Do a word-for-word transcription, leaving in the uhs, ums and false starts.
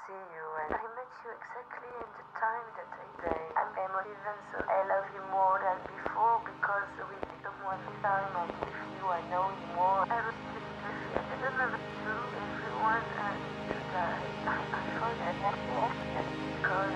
see you, and I met you exactly in the time that I say I'm emotive, and so I love you more than before because we did one time, and with you I know you more. I was just, I didn't understand